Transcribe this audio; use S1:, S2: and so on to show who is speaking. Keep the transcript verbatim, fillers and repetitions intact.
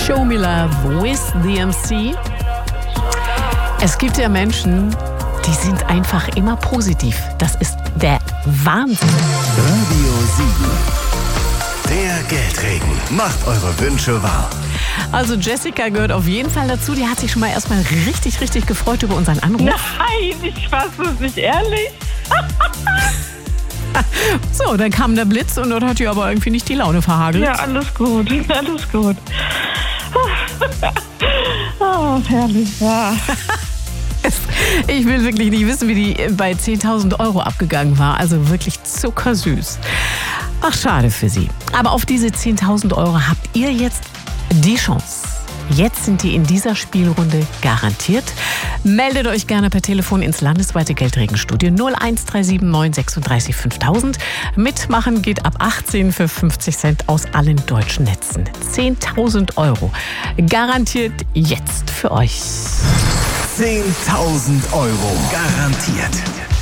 S1: Show Me Love with D M C. Es gibt ja Menschen, die sind einfach immer positiv. Das ist der Wahnsinn.
S2: Radio sieben. Der Geldregen macht eure Wünsche wahr.
S1: Also Jessica gehört auf jeden Fall dazu. Die hat sich schon mal erstmal richtig, richtig gefreut über unseren Anruf.
S3: Nein, ich fasse es nicht, ehrlich.
S1: So, dann kam der Blitz und dort hat die aber irgendwie nicht die Laune verhagelt.
S3: Ja, alles gut, alles gut. Oh, herrlich, ja.
S1: Ich will wirklich nicht wissen, wie die bei zehntausend Euro abgegangen war. Also wirklich zuckersüß. Ach, schade für sie. Aber auf diese zehntausend Euro habt ihr jetzt die Chance. Jetzt sind die in dieser Spielrunde garantiert. Meldet euch gerne per Telefon ins landesweite Geldregenstudio null eins drei sieben neun sechsunddreißig fünftausend. Mitmachen geht ab achtzehn für fünfzig Cent aus allen deutschen Netzen. zehntausend Euro. Garantiert jetzt für euch.
S2: zehntausend Euro garantiert.